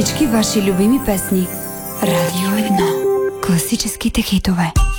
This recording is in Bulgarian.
всички ваши любими песни. Радио 1. Класическите хитове.